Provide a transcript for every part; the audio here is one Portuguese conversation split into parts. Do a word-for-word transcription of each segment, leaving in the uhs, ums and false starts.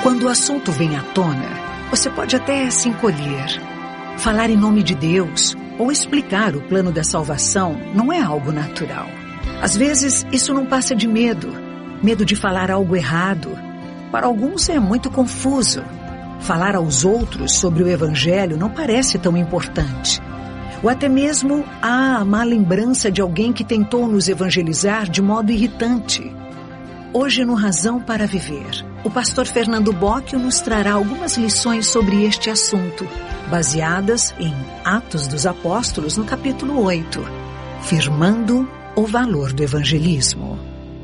Quando o assunto vem à tona, você pode até se encolher. Falar em nome de Deus ou explicar o plano da salvação não é algo natural. Às vezes, isso não passa de medo. Medo de falar algo errado. Para alguns é muito confuso. Falar aos outros sobre o Evangelho não parece tão importante. Ou até mesmo há a má lembrança de alguém que tentou nos evangelizar de modo irritante. Hoje, no Razão para Viver, o pastor Fernando Bocchio nos trará algumas lições sobre este assunto, baseadas em Atos dos Apóstolos, no capítulo oito, firmando o valor do evangelismo.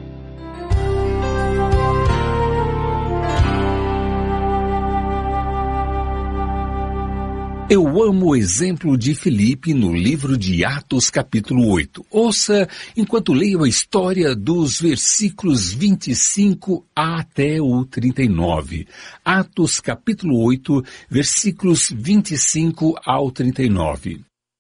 Eu amo o exemplo de Filipe no livro de Atos capítulo oito. Ouça enquanto leio a história dos versículos vinte e cinco até o trinta e nove. Atos capítulo oito, versículos vinte e cinco ao trinta e nove.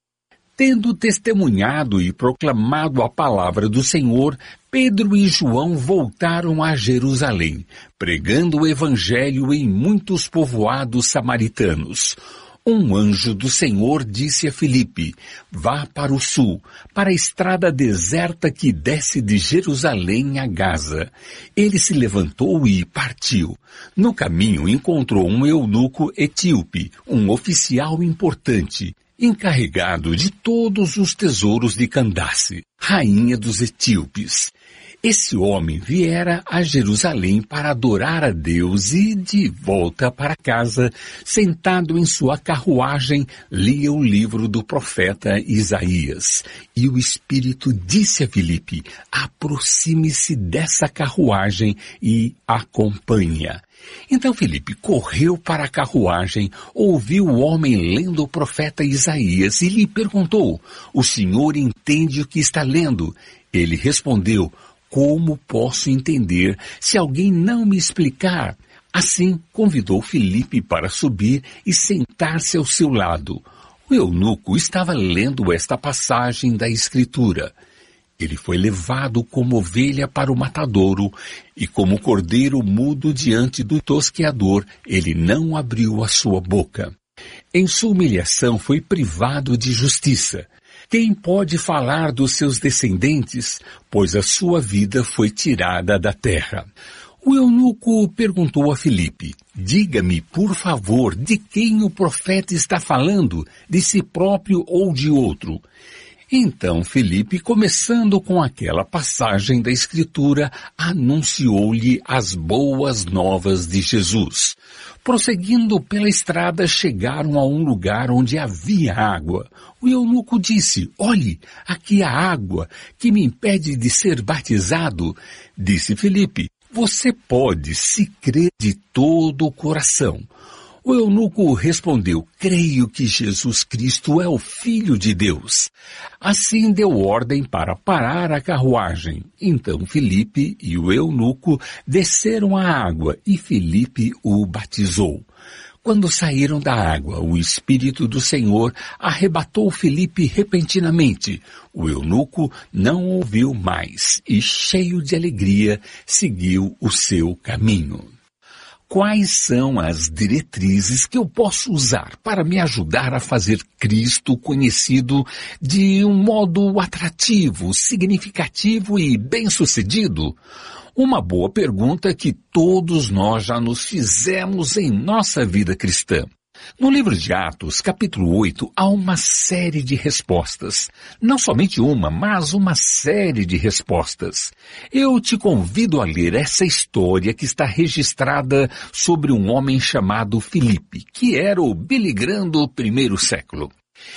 Tendo testemunhado e proclamado a palavra do Senhor, Pedro e João voltaram a Jerusalém, pregando o evangelho em muitos povoados samaritanos. Um anjo do Senhor disse a Filipe: vá para o sul, para a estrada deserta que desce de Jerusalém a Gaza. Ele se levantou e partiu. No caminho encontrou um eunuco etíope, um oficial importante, encarregado de todos os tesouros de Candace, rainha dos etíopes. Esse homem viera a Jerusalém para adorar a Deus e, de volta para casa, sentado em sua carruagem, lia o livro do profeta Isaías. E o Espírito disse a Filipe: aproxime-se dessa carruagem e acompanhe-a. Então Filipe correu para a carruagem, ouviu o homem lendo o profeta Isaías e lhe perguntou: o senhor entende o que está lendo? Ele respondeu: como posso entender se alguém não me explicar? Assim, convidou Filipe para subir e sentar-se ao seu lado. O eunuco estava lendo esta passagem da Escritura. Ele foi levado como ovelha para o matadouro, e como cordeiro mudo diante do tosqueador, ele não abriu a sua boca. Em sua humilhação foi privado de justiça. Quem pode falar dos seus descendentes, pois a sua vida foi tirada da terra? O eunuco perguntou a Filipe: diga-me, por favor, de quem o profeta está falando, de si próprio ou de outro? Então Filipe, começando com aquela passagem da Escritura, anunciou-lhe as boas novas de Jesus. Prosseguindo pela estrada, chegaram a um lugar onde havia água. O eunuco disse: olhe, aqui há água, que me impede de ser batizado. Disse Filipe: você pode, se crer de todo o coração. O eunuco respondeu: creio que Jesus Cristo é o Filho de Deus. Assim deu ordem para parar a carruagem. Então Filipe e o eunuco desceram à água e Filipe o batizou. Quando saíram da água, o Espírito do Senhor arrebatou Filipe repentinamente. O eunuco não ouviu mais e, cheio de alegria, seguiu o seu caminho. Quais são as diretrizes que eu posso usar para me ajudar a fazer Cristo conhecido de um modo atrativo, significativo e bem-sucedido? Uma boa pergunta que todos nós já nos fizemos em nossa vida cristã. No livro de Atos, capítulo oito, há uma série de respostas. Não somente uma, mas uma série de respostas. Eu te convido a ler essa história que está registrada sobre um homem chamado Filipe, que era o Billy Graham do primeiro século.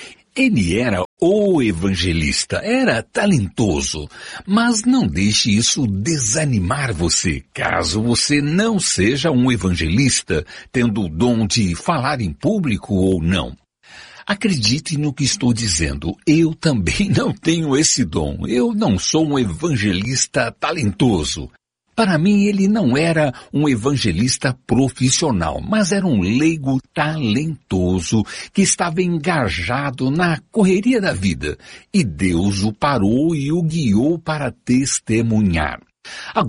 Ele era o evangelista, era talentoso, mas não deixe isso desanimar você, caso você não seja um evangelista, tendo o dom de falar em público ou não. Acredite no que estou dizendo, eu também não tenho esse dom, eu não sou um evangelista talentoso. Para mim, ele não era um evangelista profissional, mas era um leigo talentoso que estava engajado na correria da vida, e Deus o parou e o guiou para testemunhar. Agora,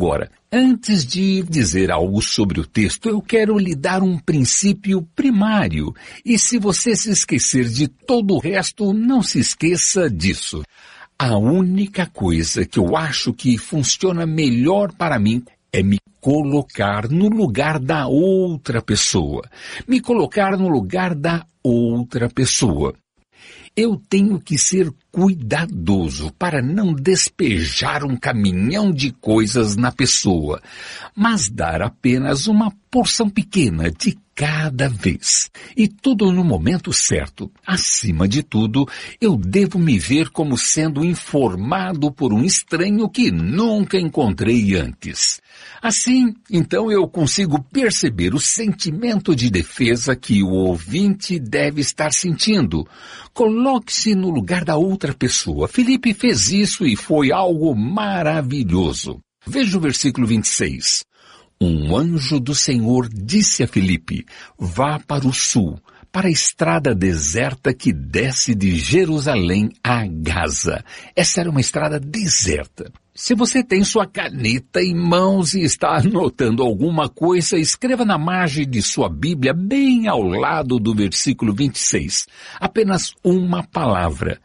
Antes de dizer algo sobre o texto, eu quero lhe dar um princípio primário. E se você se esquecer de todo o resto, não se esqueça disso. A única coisa que eu acho que funciona melhor para mim é me colocar no lugar da outra pessoa. Me colocar no lugar da outra pessoa. Eu tenho que ser cuidadoso para não despejar um caminhão de coisas na pessoa, mas dar apenas uma porção pequena de cada vez. E tudo no momento certo. Acima de tudo, eu devo me ver como sendo informado por um estranho que nunca encontrei antes. Assim, então eu consigo perceber o sentimento de defesa que o ouvinte deve estar sentindo. Coloque-se no lugar da outra pessoa. Filipe fez isso e foi algo maravilhoso. Veja o versículo vinte e seis. Um anjo do Senhor disse a Filipe, vá para o sul, para a estrada deserta que desce de Jerusalém a Gaza. Essa era uma estrada deserta. Se você tem sua caneta em mãos e está anotando alguma coisa, escreva na margem de sua Bíblia, bem ao lado do versículo vinte e seis. Apenas uma palavra.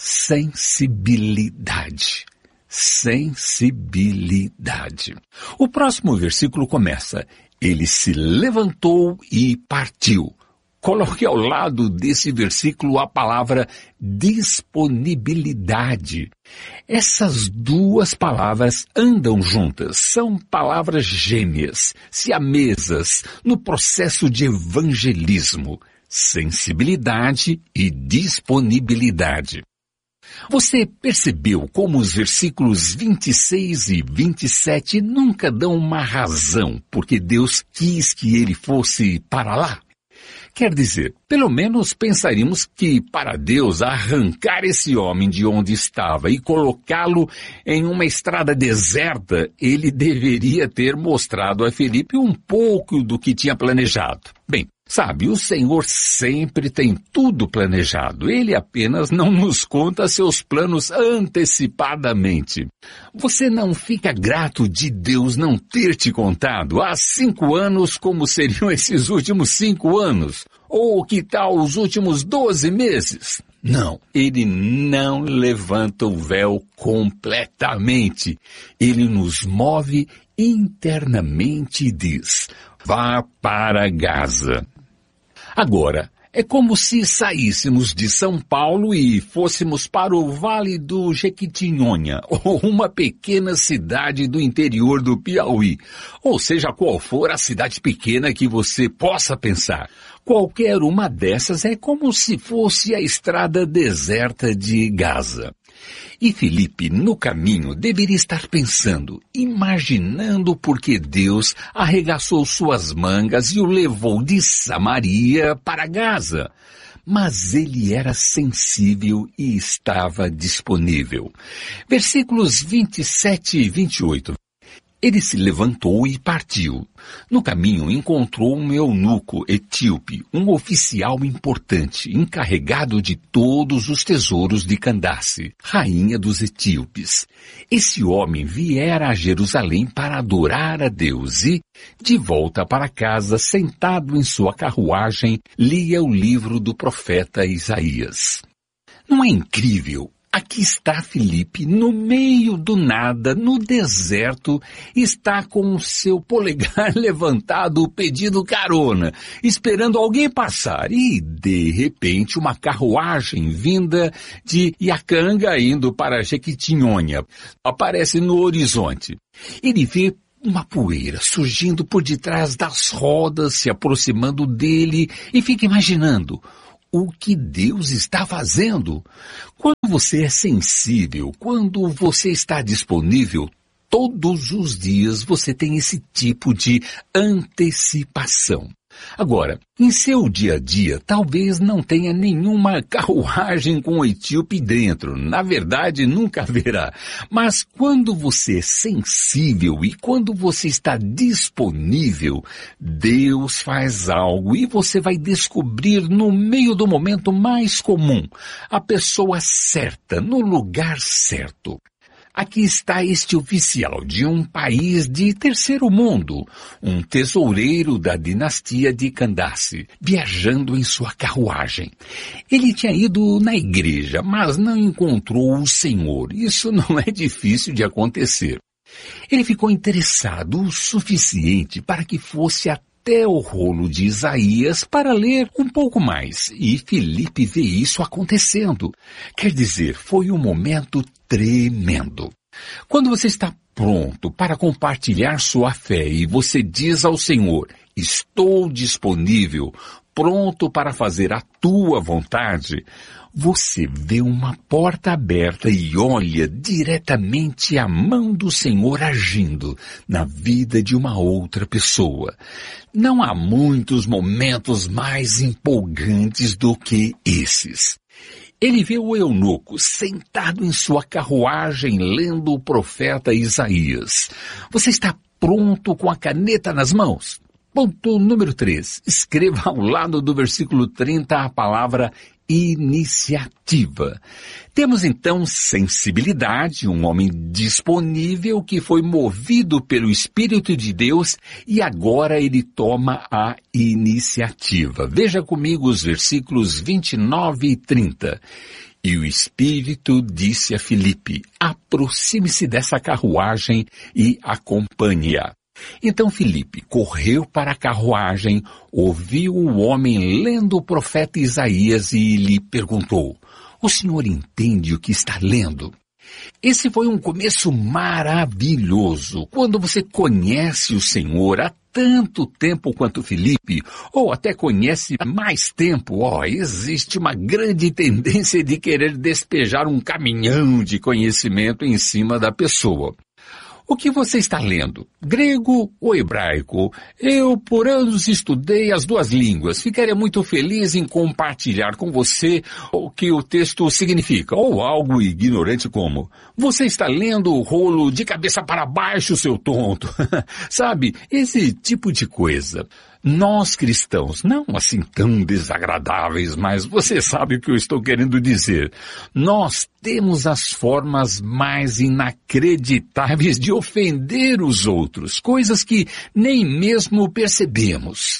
Sensibilidade. Sensibilidade. O próximo versículo começa. Ele se levantou e partiu. Coloque ao lado desse versículo a palavra disponibilidade. Essas duas palavras andam juntas, são palavras gêmeas, siamesas, no processo de evangelismo. Sensibilidade e disponibilidade. Você percebeu como os versículos vinte e seis e vinte e sete nunca dão uma razão porque Deus quis que ele fosse para lá? Quer dizer, pelo menos pensaríamos que para Deus arrancar esse homem de onde estava e colocá-lo em uma estrada deserta, ele deveria ter mostrado a Filipe um pouco do que tinha planejado. Bem, sabe, o Senhor sempre tem tudo planejado. Ele apenas não nos conta seus planos antecipadamente. Você não fica grato de Deus não ter te contado há cinco anos como seriam esses últimos cinco anos? Ou que tal os últimos doze meses? Não, ele não levanta o véu completamente. Ele nos move internamente e diz, vá para Gaza. Agora, é como se saíssemos de São Paulo e fôssemos para o Vale do Jequitinhonha, ou uma pequena cidade do interior do Piauí, ou seja qual for a cidade pequena que você possa pensar. Qualquer uma dessas é como se fosse a estrada deserta de Gaza. E Filipe, no caminho, deveria estar pensando, imaginando por que Deus arregaçou suas mangas e o levou de Samaria para Gaza. Mas ele era sensível e estava disponível. Versículos vinte e sete e vinte e oito. Ele se levantou e partiu. No caminho encontrou um eunuco etíope, um oficial importante, encarregado de todos os tesouros de Candace, rainha dos etíopes. Esse homem viera a Jerusalém para adorar a Deus e, de volta para casa, sentado em sua carruagem, lia o livro do profeta Isaías. Não é incrível? Aqui está Filipe, no meio do nada, no deserto, está com o seu polegar levantado pedindo carona, esperando alguém passar. E, de repente, uma carruagem vinda de Iacanga indo para Jequitinhonha aparece no horizonte. Ele vê uma poeira surgindo por detrás das rodas, se aproximando dele e fica imaginando o que Deus está fazendo. Quando você é sensível, quando você está disponível, todos os dias você tem esse tipo de antecipação. Agora, em seu dia a dia, talvez não tenha nenhuma carruagem com o etíope dentro. Na verdade, nunca haverá. Mas quando você é sensível e quando você está disponível, Deus faz algo e você vai descobrir no meio do momento mais comum, a pessoa certa, no lugar certo. Aqui está este oficial de um país de terceiro mundo, um tesoureiro da dinastia de Candace, viajando em sua carruagem. Ele tinha ido na igreja, mas não encontrou o Senhor. Isso não é difícil de acontecer. Ele ficou interessado o suficiente para que fosse até o rolo de Isaías para ler um pouco mais. E Filipe vê isso acontecendo. Quer dizer, foi um momento tremendo. Quando você está pronto para compartilhar sua fé e você diz ao Senhor, estou disponível, pronto para fazer a tua vontade, você vê uma porta aberta e olha diretamente a mão do Senhor agindo na vida de uma outra pessoa. Não há muitos momentos mais empolgantes do que esses. Ele vê o eunuco sentado em sua carruagem lendo o profeta Isaías. Você está pronto com a caneta nas mãos? Ponto número três. Escreva ao lado do versículo trinta a palavra iniciativa. Temos então sensibilidade, um homem disponível que foi movido pelo Espírito de Deus e agora ele toma a iniciativa. Veja comigo os versículos vinte e nove e trinta. E o Espírito disse a Filipe, aproxime-se dessa carruagem e acompanhe-a. Então Filipe correu para a carruagem, ouviu o homem lendo o profeta Isaías e lhe perguntou, o senhor entende o que está lendo? Esse foi um começo maravilhoso. Quando você conhece o Senhor há tanto tempo quanto Filipe, ou até conhece mais tempo, ó, existe uma grande tendência de querer despejar um caminhão de conhecimento em cima da pessoa. O que você está lendo? Grego ou hebraico? Eu, por anos, estudei as duas línguas. Ficaria muito feliz em compartilhar com você o que o texto significa. Ou algo ignorante como, você está lendo o rolo de cabeça para baixo, seu tonto. Sabe, esse tipo de coisa. Nós cristãos, não assim tão desagradáveis, mas você sabe o que eu estou querendo dizer. Nós temos as formas mais inacreditáveis de ofender os outros, coisas que nem mesmo percebemos.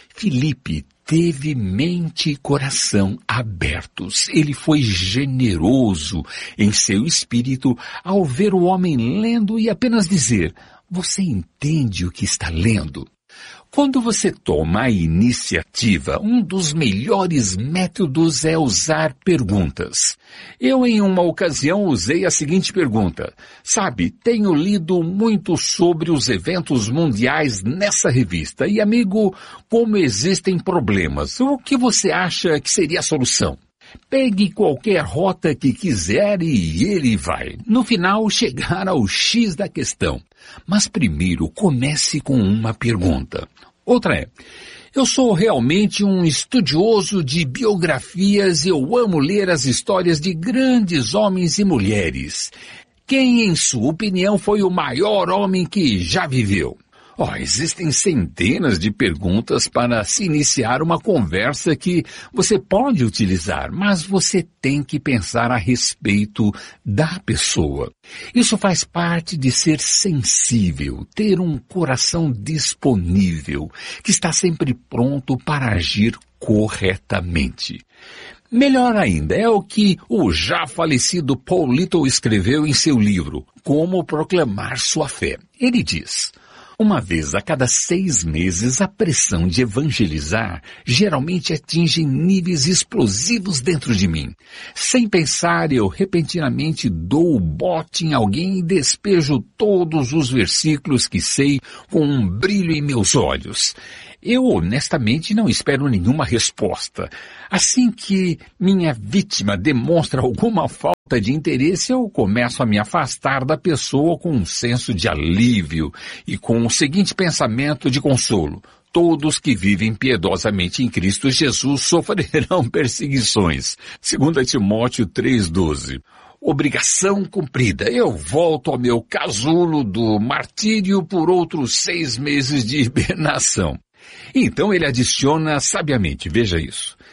Filipe teve mente e coração abertos. Ele foi generoso em seu espírito ao ver o homem lendo e apenas dizer, você entende o que está lendo? Quando você toma a iniciativa, um dos melhores métodos é usar perguntas. Eu, em uma ocasião, usei a seguinte pergunta. Sabe, tenho lido muito sobre os eventos mundiais nessa revista. E, amigo, como existem problemas, o que você acha que seria a solução? Pegue qualquer rota que quiser e ele vai, no final, chegar ao X da questão. Mas primeiro, comece com uma pergunta. Outra é, eu sou realmente um estudioso de biografias e eu amo ler as histórias de grandes homens e mulheres. Quem, em sua opinião, foi o maior homem que já viveu? Oh, existem centenas de perguntas para se iniciar uma conversa que você pode utilizar, mas você tem que pensar a respeito da pessoa. Isso faz parte de ser sensível, ter um coração disponível, que está sempre pronto para agir corretamente. Melhor ainda é o que o já falecido Paul Little escreveu em seu livro, Como Proclamar Sua Fé. Ele diz... Uma vez a cada seis meses, a pressão de evangelizar geralmente atinge níveis explosivos dentro de mim. Sem pensar, eu repentinamente dou o bote em alguém e despejo todos os versículos que sei com um brilho em meus olhos. Eu honestamente não espero nenhuma resposta. Assim que minha vítima demonstra alguma falta de interesse, eu começo a me afastar da pessoa com um senso de alívio e com o seguinte pensamento de consolo. Todos que vivem piedosamente em Cristo Jesus sofrerão perseguições. Segunda Timóteo três, doze. Obrigação cumprida. Eu volto ao meu casulo do martírio por outros seis meses de hibernação. Então ele adiciona sabiamente, veja isso.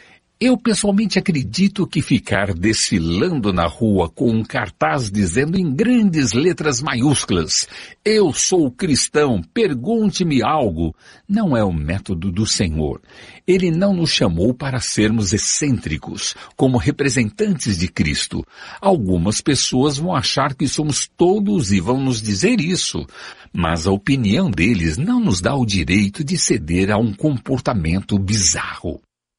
Eu pessoalmente acredito que ficar desfilando na rua com um cartaz dizendo em grandes letras maiúsculas, "Eu sou cristão, pergunte-me algo", não é o método do Senhor. Ele não nos chamou para sermos excêntricos, como representantes de Cristo. Algumas pessoas vão achar que somos todos e vão nos dizer isso, mas a opinião deles não nos dá o direito de ceder a um comportamento bizarro.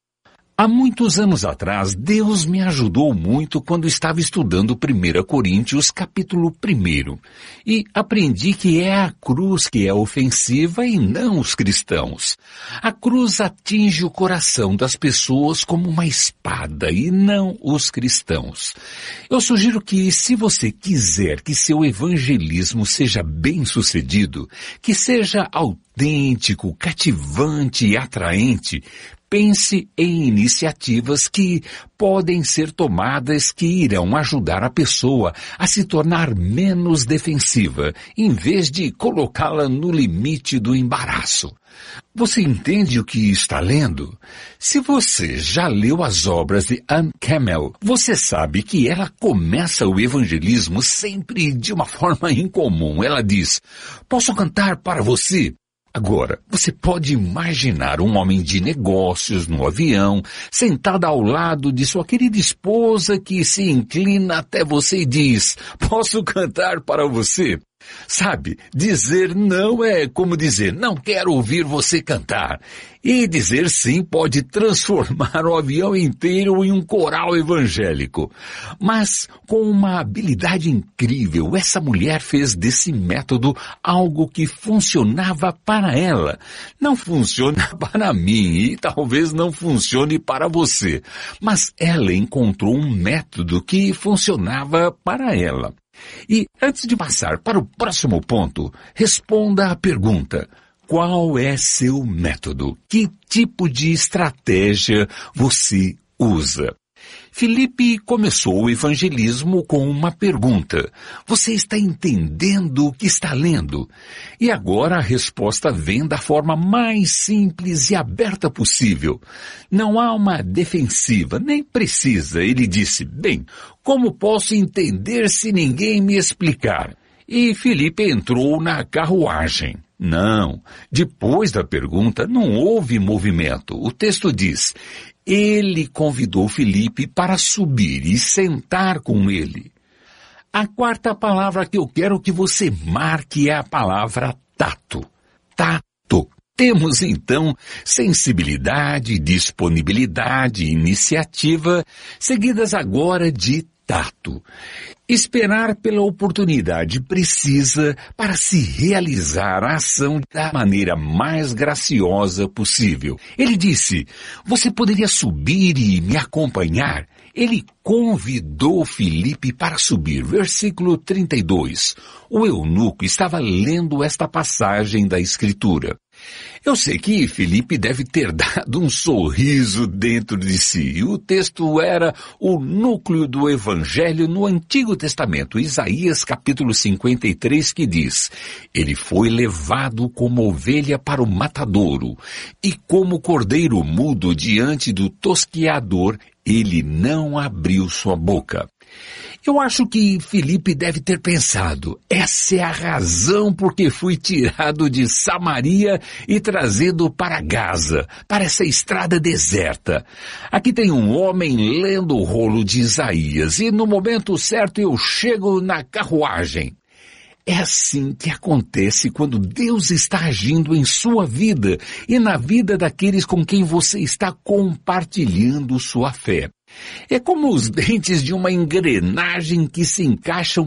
Há muitos anos atrás, Deus me ajudou muito quando estava estudando primeira Coríntios, capítulo primeiro. E aprendi que é a cruz que é ofensiva e não os cristãos. A cruz atinge o coração das pessoas como uma espada e não os cristãos. Eu sugiro que, se você quiser que seu evangelismo seja bem-sucedido, que seja autêntico, cativante e atraente, pense em iniciativas que podem ser tomadas que irão ajudar a pessoa a se tornar menos defensiva, em vez de colocá-la no limite do embaraço. Você entende o que está lendo? Se você já leu as obras de Ann Campbell, você sabe que ela começa o evangelismo sempre de uma forma incomum. Ela diz, "Posso cantar para você?" Agora, você pode imaginar um homem de negócios no avião, sentado ao lado de sua querida esposa que se inclina até você e diz, "Posso cantar para você?" Sabe, dizer não é como dizer, "Não quero ouvir você cantar." E dizer sim pode transformar o avião inteiro em um coral evangélico. Mas, com uma habilidade incrível, essa mulher fez desse método algo que funcionava para ela. Não funciona para mim e talvez não funcione para você. Mas ela encontrou um método que funcionava para ela. E, antes de passar para o próximo ponto, responda à pergunta, qual é seu método? Que tipo de estratégia você usa? Filipe começou o evangelismo com uma pergunta. Você está entendendo o que está lendo? E agora a resposta vem da forma mais simples e aberta possível. Não há uma defensiva, nem precisa. Ele disse, bem, como posso entender se ninguém me explicar? E Filipe entrou na carruagem. Não, depois da pergunta não houve movimento. O texto diz, ele convidou Filipe para subir e sentar com ele. A quarta palavra que eu quero que você marque é a palavra tato. Tato. Temos então sensibilidade, disponibilidade, iniciativa, seguidas agora de tato. Esperar pela oportunidade precisa para se realizar a ação da maneira mais graciosa possível. Ele disse, você poderia subir e me acompanhar? Ele convidou Filipe para subir. Versículo trinta e dois. O eunuco estava lendo esta passagem da Escritura. Eu sei que Filipe deve ter dado um sorriso dentro de si. O texto era o núcleo do Evangelho no Antigo Testamento, Isaías capítulo cinquenta e três, que diz, ele foi levado como ovelha para o matadouro, e como cordeiro mudo diante do tosqueador, ele não abriu sua boca. Eu acho que Filipe deve ter pensado, essa é a razão por que fui tirado de Samaria e trazido para Gaza, para essa estrada deserta. Aqui tem um homem lendo o rolo de Isaías e no momento certo eu chego na carruagem. É assim que acontece quando Deus está agindo em sua vida e na vida daqueles com quem você está compartilhando sua fé. É como os dentes de uma engrenagem que se encaixam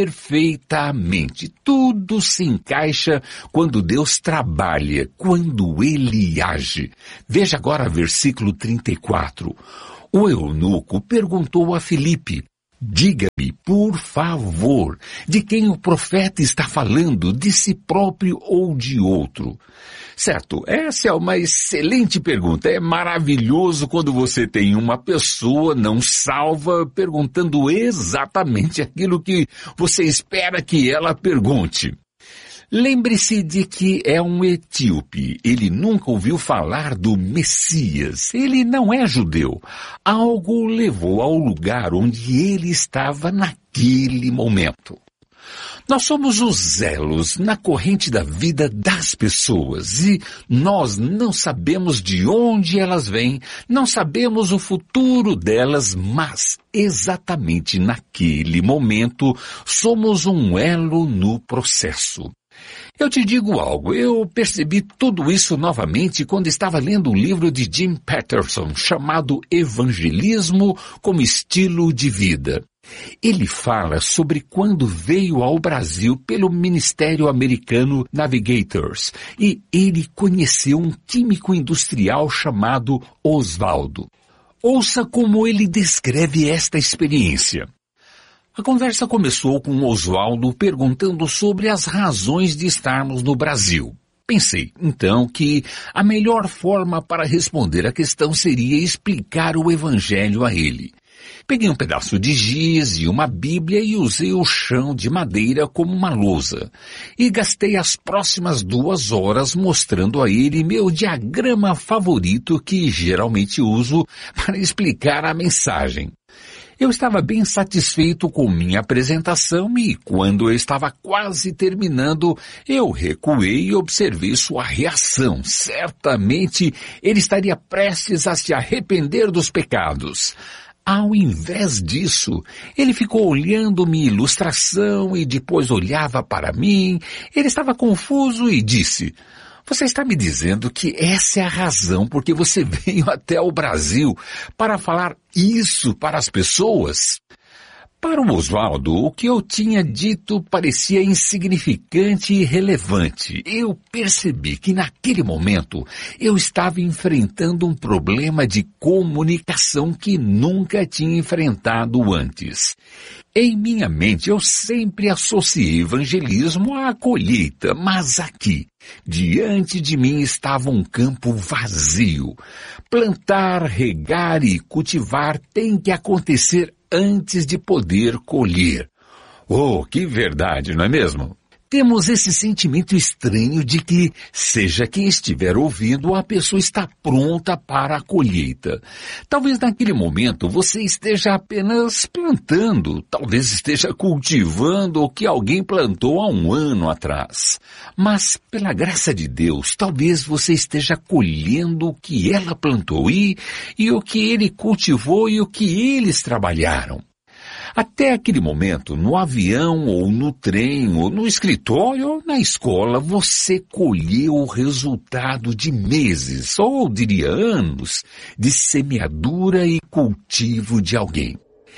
perfeitamente. Tudo se encaixa quando Deus trabalha, quando Ele age. Veja agora versículo trinta e quatro. O eunuco perguntou a Filipe, diga-me, por favor, de quem o profeta está falando, de si próprio ou de outro? Certo, essa é uma excelente pergunta. É maravilhoso quando você tem uma pessoa não salva perguntando exatamente aquilo que você espera que ela pergunte. Lembre-se de que é um etíope. Ele nunca ouviu falar do Messias. Ele não é judeu. Algo o levou ao lugar onde ele estava naquele momento. Nós somos os elos na corrente da vida das pessoas e nós não sabemos de onde elas vêm, não sabemos o futuro delas, mas exatamente naquele momento somos um elo no processo. Eu te digo algo, eu percebi tudo isso novamente quando estava lendo o livro de Jim Patterson chamado Evangelismo como Estilo de Vida. Ele fala sobre quando veio ao Brasil pelo Ministério Americano Navigators e ele conheceu um químico industrial chamado Oswaldo. Ouça como ele descreve esta experiência. A conversa começou com Oswaldo perguntando sobre as razões de estarmos no Brasil. Pensei, então, que a melhor forma para responder a questão seria explicar o Evangelho a ele. Peguei um pedaço de giz e uma Bíblia e usei o chão de madeira como uma lousa. E gastei as próximas duas horas mostrando a ele meu diagrama favorito que geralmente uso para explicar a mensagem. Eu estava bem satisfeito com minha apresentação e, quando eu estava quase terminando, eu recuei e observei sua reação. Certamente ele estaria prestes a se arrepender dos pecados. Ao invés disso, ele ficou olhando minha ilustração e depois olhava para mim. Ele estava confuso e disse: "Você está me dizendo que essa é a razão por que você veio até o Brasil para falar isso para as pessoas?" Para o Oswaldo, o que eu tinha dito parecia insignificante e irrelevante. Eu percebi que naquele momento eu estava enfrentando um problema de comunicação que nunca tinha enfrentado antes. Em minha mente eu sempre associei evangelismo à colheita, mas aqui, diante de mim estava um campo vazio. Plantar, regar e cultivar tem que acontecer antes de poder colher. Oh, que verdade, não é mesmo? Temos esse sentimento estranho de que, seja quem estiver ouvindo, a pessoa está pronta para a colheita. Talvez naquele momento você esteja apenas plantando, talvez esteja cultivando o que alguém plantou há um ano atrás. Mas, pela graça de Deus, talvez você esteja colhendo o que ela plantou e, e o que ele cultivou e o que eles trabalharam. Até aquele momento, no avião, ou no trem, ou no escritório, ou na escola, você colheu o resultado de meses, ou diria anos, de semeadura e cultivo de alguém.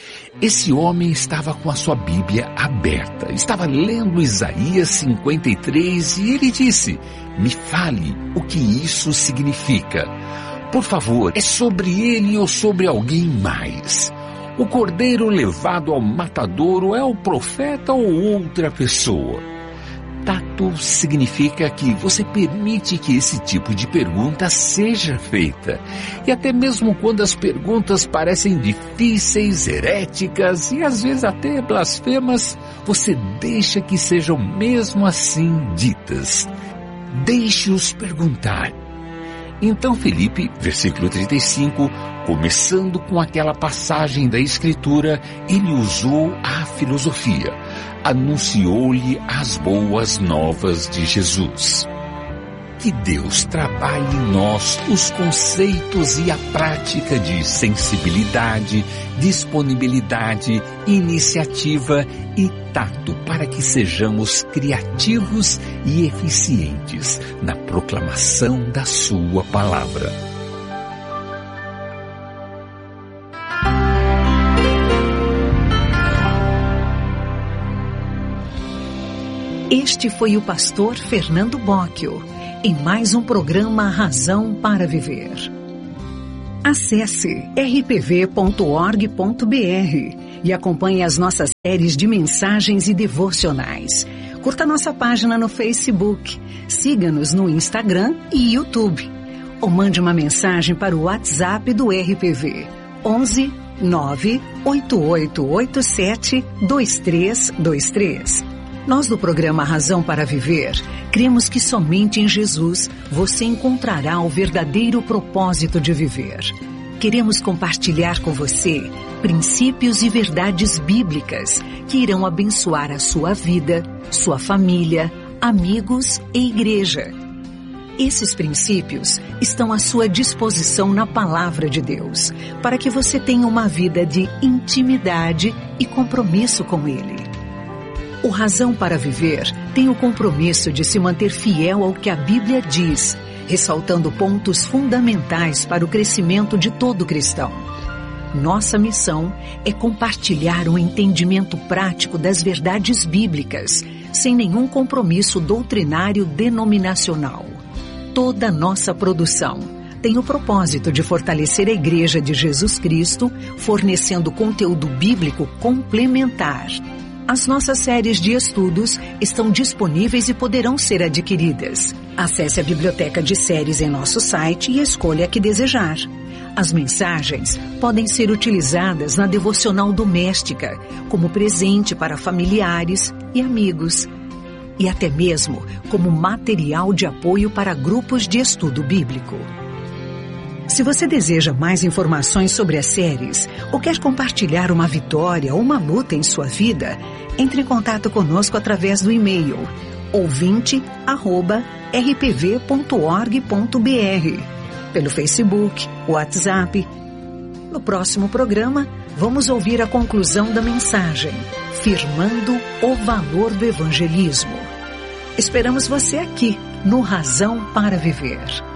Esse homem estava com a sua Bíblia aberta, estava lendo Isaías cinquenta e três e ele disse: "Me fale o que isso significa. Por favor, é sobre ele ou sobre alguém mais? O cordeiro levado ao matadouro é o profeta ou outra pessoa?" Tato significa que você permite que esse tipo de pergunta seja feita. E até mesmo quando as perguntas parecem difíceis, heréticas e às vezes até blasfemas, você deixa que sejam mesmo assim ditas. Deixe-os perguntar. Então Filipe, versículo trinta e cinco, começando com aquela passagem da Escritura, ele usou a filosofia, anunciou-lhe as boas novas de Jesus. Que Deus trabalhe em nós os conceitos e a prática de sensibilidade, disponibilidade, iniciativa e tato para que sejamos criativos e eficientes na proclamação da sua palavra. Este foi o pastor Fernando Bocchio, em mais um programa Razão para Viver. Acesse r p v ponto org ponto b r e acompanhe as nossas séries de mensagens e devocionais. Curta nossa página no Facebook, siga-nos no Instagram e YouTube. Ou mande uma mensagem para o WhatsApp do R P V, onze nove oito oito oito sete dois três dois três. Nós do programa Razão para Viver, cremos que somente em Jesus você encontrará o verdadeiro propósito de viver. Queremos compartilhar com você princípios e verdades bíblicas que irão abençoar a sua vida, sua família, amigos e igreja. Esses princípios estão à sua disposição na Palavra de Deus, para que você tenha uma vida de intimidade e compromisso com Ele. O Razão para Viver tem o compromisso de se manter fiel ao que a Bíblia diz, ressaltando pontos fundamentais para o crescimento de todo cristão. Nossa missão é compartilhar um entendimento prático das verdades bíblicas, sem nenhum compromisso doutrinário denominacional. Toda nossa produção tem o propósito de fortalecer a Igreja de Jesus Cristo, fornecendo conteúdo bíblico complementar. As nossas séries de estudos estão disponíveis e poderão ser adquiridas. Acesse a biblioteca de séries em nosso site e escolha a que desejar. As mensagens podem ser utilizadas na devocional doméstica, como presente para familiares e amigos, e até mesmo como material de apoio para grupos de estudo bíblico. Se você deseja mais informações sobre as séries ou quer compartilhar uma vitória ou uma luta em sua vida, entre em contato conosco através do e-mail ouvinte arroba r p v ponto org ponto b r, pelo Facebook, WhatsApp. No próximo programa, vamos ouvir a conclusão da mensagem, Firmando o Valor do Evangelismo. Esperamos você aqui no Razão para Viver.